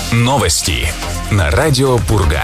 Новости на радио Пурга.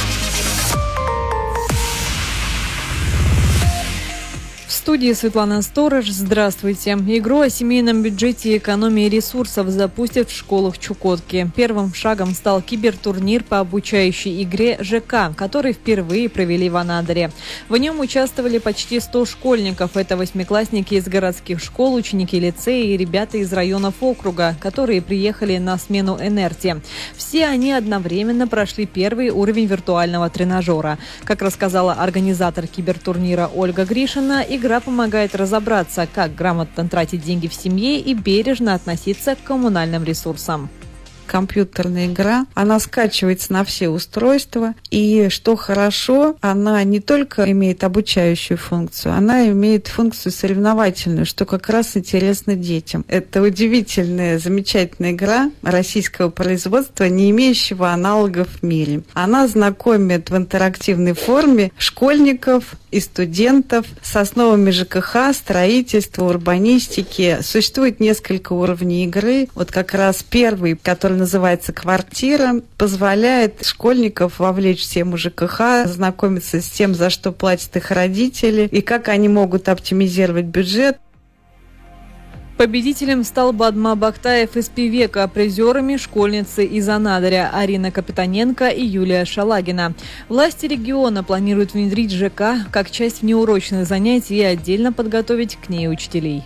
В студии Светлана Сторож. Здравствуйте. Игру о семейном бюджете и экономии ресурсов запустят в школах Чукотки. Первым шагом стал кибертурнир по обучающей игре ЖК, который впервые провели в Анадыре. В нем участвовали почти 100 школьников. Это восьмиклассники из городских школ, ученики лицея и ребята из районов округа, которые приехали на смену инерте. Все они одновременно прошли первый уровень виртуального тренажера. Как рассказала организатор кибертурнира Ольга Гришина, игра помогает разобраться, как грамотно тратить деньги в семье и бережно относиться к коммунальным ресурсам. Компьютерная игра, она скачивается на все устройства, и, что хорошо, она не только имеет обучающую функцию, она имеет функцию соревновательную, что как раз интересно детям. Это удивительная, замечательная игра российского производства, не имеющего аналогов в мире. Она знакомит в интерактивной форме школьников и студентов с основами ЖКХ, строительства, урбанистики. Существует несколько уровней игры. Вот как раз первый, который называется «Квартира», позволяет школьников вовлечь в тему ЖКХ, знакомиться с тем, за что платят их родители и как они могут оптимизировать бюджет. Победителем стал Бадма Бактаев из Певека, а призерами школьницы из Анадыря Арина Капитаненко и Юлия Шалагина. Власти региона планируют внедрить ЖК как часть внеурочных занятий и отдельно подготовить к ней учителей.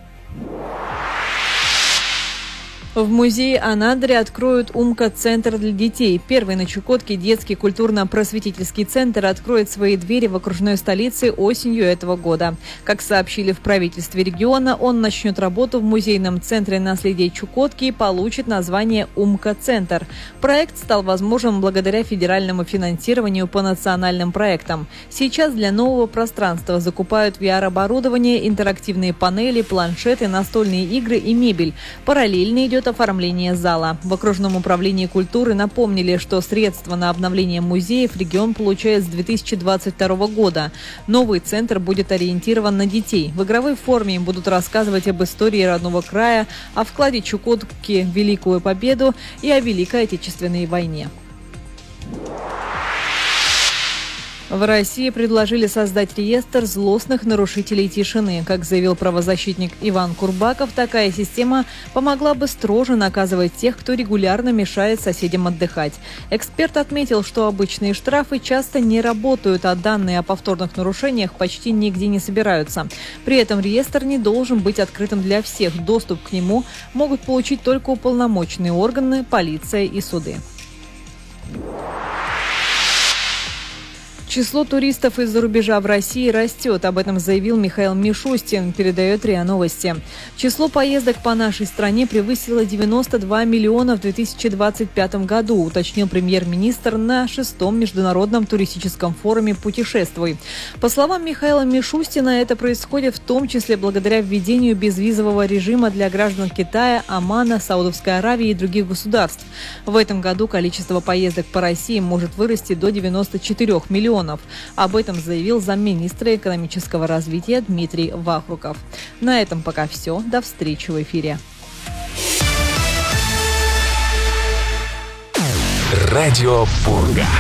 В музее Анадыря откроют УМКО-центр для детей. Первый на Чукотке детский культурно-просветительский центр откроет свои двери в окружной столице осенью этого года. Как сообщили в правительстве региона, он начнет работу в музейном центре наследия Чукотки и получит название УМКО-центр. Проект стал возможен благодаря федеральному финансированию по национальным проектам. Сейчас для нового пространства закупают VR-оборудование, интерактивные панели, планшеты, настольные игры и мебель. Параллельно идет оформление зала. В окружном управлении культуры напомнили, что средства на обновление музеев регион получает с 2022 года. Новый центр будет ориентирован на детей. В игровой форме им будут рассказывать об истории родного края, о вкладе Чукотки в Великую Победу и о Великой Отечественной войне. В России предложили создать реестр злостных нарушителей тишины. Как заявил правозащитник Иван Курбаков, такая система помогла бы строже наказывать тех, кто регулярно мешает соседям отдыхать. Эксперт отметил, что обычные штрафы часто не работают, а данные о повторных нарушениях почти нигде не собираются. При этом реестр не должен быть открытым для всех. Доступ к нему могут получить только уполномоченные органы, полиция и суды. Число туристов из-за рубежа в России растет. Об этом заявил Михаил Мишустин, передает РИА Новости. Число поездок по нашей стране превысило 92 миллиона в 2025 году, уточнил премьер-министр на 6-м международном туристическом форуме «Путешествуй». По словам Михаила Мишустина, это происходит в том числе благодаря введению безвизового режима для граждан Китая, Омана, Саудовской Аравии и других государств. В этом году количество поездок по России может вырасти до 94 миллионов. Об этом заявил замминистра экономического развития Дмитрий Вахруков. На этом пока все. До встречи в эфире. Радио Пурга.